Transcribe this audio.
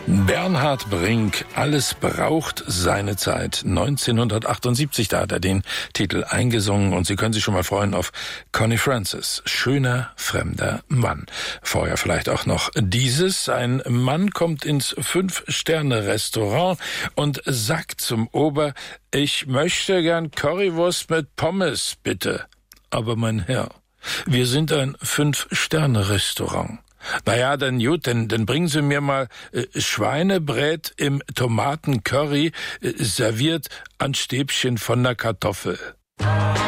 Bernhard Brink, alles braucht seine Zeit. 1978, da hat er den Titel eingesungen und Sie können sich schon mal freuen auf Connie Francis, Schöner fremder Mann. Vorher vielleicht auch noch dieses: Ein Mann kommt ins 5-Sterne-Restaurant und sagt zum Ober: Ich möchte gern Currywurst mit Pommes, bitte. Aber mein Herr, wir sind ein 5-Sterne-Restaurant. Naja, dann gut, dann bringen Sie mir mal Schweinebrät im Tomatencurry, serviert an Stäbchen von der Kartoffel.